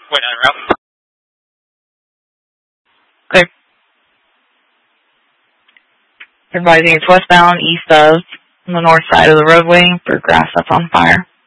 Wait, on route. Clear. Advising it's westbound, east of, on the north side of the roadway for grass that's on fire.